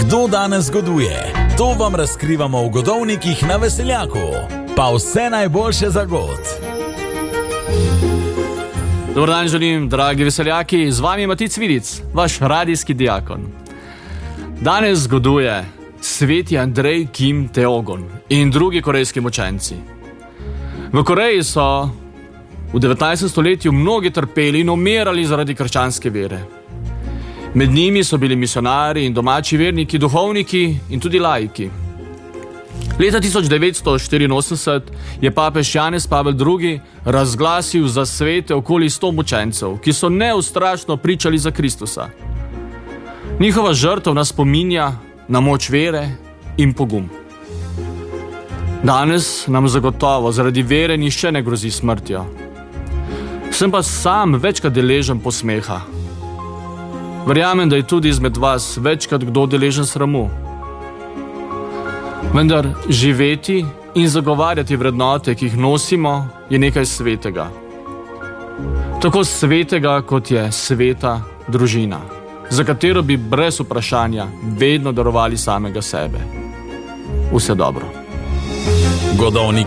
Kdo danes goduje? To vam razkrivamo v Godovnikih na Veseljaku. Pa vse najboljše za god. Dobar dan želim, dragi veseljaki, z vami je Matic Vidic, vaš radijski diakon. Danes goduje sveti Andrej Kim Teogon in drugi korejski mučenci. V Koreji so v 19. stoletju mnogi trpeli in umirali zaradi krščanske vere. Med njimi so bili misionari in domači verniki, duhovniki in tudi laiki. Leta 1984 je papež Janez Pavel II. Razglasil za svete okoli 100 mučencev, ki so neustrašno pričali za Kristusa. Njihova žrtev nas spominja na moč vere in pogum. Danes nam zagotovo zaradi vere nihče ne grozi smrtjo. Sem pa sam večkrat deležen posmeha. Verjamem, da je tudi izmed vas večkrat kdo deležen sramu. Vendar živeti in zagovarjati vrednote, ki jih nosimo, je nekaj svetega. Tako svetega, kot je sveta družina, za katero bi brez vprašanja vedno darovali samega sebe. Vse dobro. Godovniki